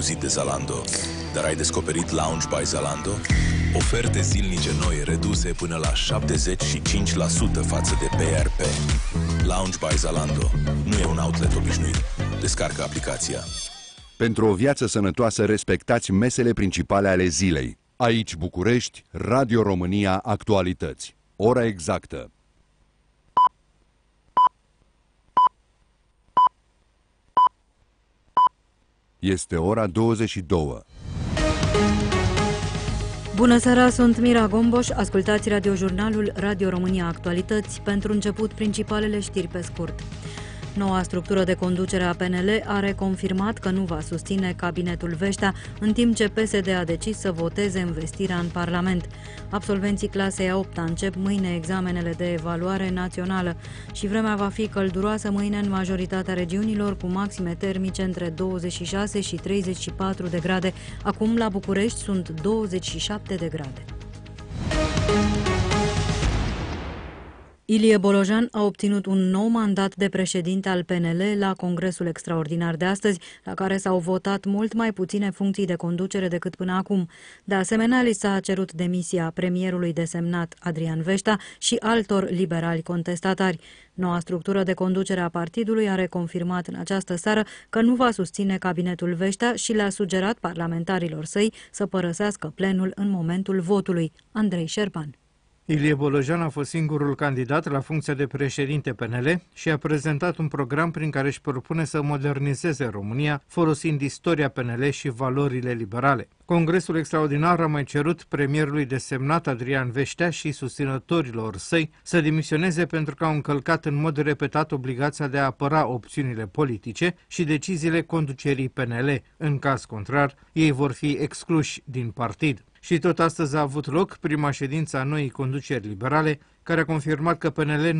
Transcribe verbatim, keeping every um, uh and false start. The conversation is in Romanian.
auzit de Zalando, dar ai descoperit Lounge by Zalando? Oferte zilnice noi reduse până la șaptezeci și cinci la sută față de P R P. Lounge by Zalando nu e un outlet obișnuit. Descarcă aplicația. Pentru o viață sănătoasă, respectați mesele principale ale zilei. Aici București, Radio România Actualități. Ora exactă. Este ora douăzeci și două. Bună seara, sunt Mira Gomboș. Ascultați radiojurnalul Radio România Actualități. Pentru început, principalele știri pe scurt. Noua structură de conducere a P N L a reconfirmat că nu va susține cabinetul Vestea, în timp ce P S D a decis să voteze învestirea în Parlament. Absolvenții clasei a opta încep mâine examenele de evaluare națională și vremea va fi călduroasă mâine în majoritatea regiunilor, cu maxime termice între douăzeci și șase și treizeci și patru de grade. Acum la București sunt douăzeci și șapte de grade. Ilie Bolojan a obținut un nou mandat de președinte al P N L la Congresul Extraordinar de astăzi, la care s-au votat mult mai puține funcții de conducere decât până acum. De asemenea, li s-a cerut demisia premierului desemnat Adrian Veșta și altor liberali contestatari. Noua structură de conducere a partidului a reconfirmat în această seară că nu va susține cabinetul Veștea și le-a sugerat parlamentarilor săi să părăsească plenul în momentul votului. Andrei Șerban. Ilie Bolojan a fost singurul candidat la funcția de președinte P N L și a prezentat un program prin care își propune să modernizeze România, folosind istoria P N L și valorile liberale. Congresul Extraordinar a mai cerut premierului desemnat Adrian Veștea și susținătorilor săi să demisioneze pentru că au încălcat în mod repetat obligația de a apăra opțiunile politice și deciziile conducerii P N L. În caz contrar, ei vor fi excluși din partid. Și tot astăzi a avut loc prima ședință a noii conduceri liberale, care a confirmat că P N L